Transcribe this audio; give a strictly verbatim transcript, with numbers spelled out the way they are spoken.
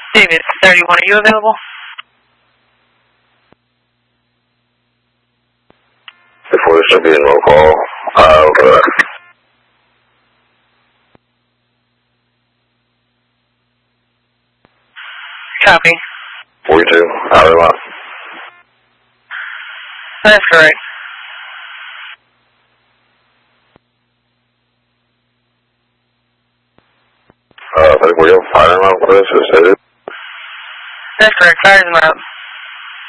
David, thirty-one, are you available? Before this should be in roll call, uh, over. Copy. forty-two, hourly line. That's correct. Uh, I think we have fire alarm for this, is that it? That's correct, fire them out.